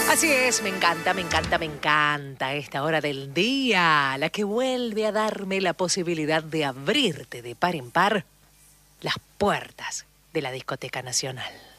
Así es, me encanta, me encanta, me encanta esta hora del día, la que vuelve a darme la posibilidad de abrirte de par en par las puertas de la Discoteca Nacional.